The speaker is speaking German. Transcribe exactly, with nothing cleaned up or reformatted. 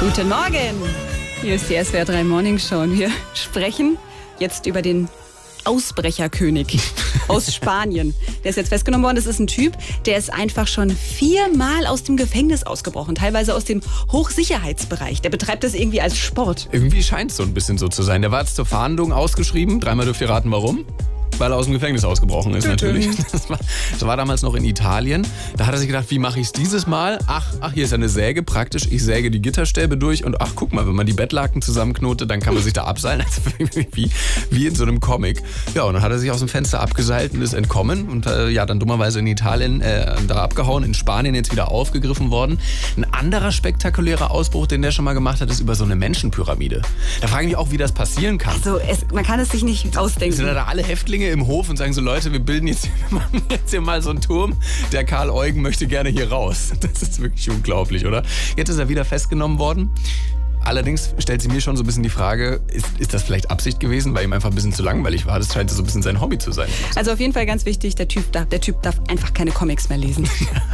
Guten Morgen. Hier ist die S W R drei Morning Show und wir sprechen jetzt über den Ausbrecherkönig aus Spanien. Der ist jetzt festgenommen worden. Das ist ein Typ, der ist einfach schon viermal aus dem Gefängnis ausgebrochen. Teilweise aus dem Hochsicherheitsbereich. Der betreibt das irgendwie als Sport. Irgendwie scheint es so ein bisschen so zu sein. Der war jetzt zur Fahndung ausgeschrieben. Dreimal dürft ihr raten, warum? Weil er aus dem Gefängnis ausgebrochen ist, natürlich. Das war, das war damals noch in Italien. Da hat er sich gedacht, wie mache ich es dieses Mal? Ach, ach, hier ist eine Säge, praktisch. Ich säge die Gitterstäbe durch und ach, guck mal, wenn man die Bettlaken zusammenknotet, dann kann man sich da abseilen. Also wie, wie in so einem Comic. Ja, und dann hat er sich aus dem Fenster abgeseilt und ist entkommen. Und äh, ja, dann dummerweise in Italien äh, da abgehauen, in Spanien jetzt wieder aufgegriffen worden. Ein anderer spektakulärer Ausbruch, den der schon mal gemacht hat, ist über so eine Menschenpyramide. Da frage ich mich auch, wie das passieren kann. Also, es, man kann es sich nicht ausdenken. Sind da alle Häftlinge im Hof und sagen so, Leute, wir bilden jetzt, wir machen jetzt hier mal so einen Turm. Der Karl Eugen möchte gerne hier raus. Das ist wirklich unglaublich, oder? Jetzt ist er wieder festgenommen worden. Allerdings stellt sich mir schon so ein bisschen die Frage, ist, ist das vielleicht Absicht gewesen, weil ihm einfach ein bisschen zu langweilig war? Das scheint so ein bisschen sein Hobby zu sein. Also auf jeden Fall ganz wichtig, der Typ darf, der Typ darf einfach keine Comics mehr lesen.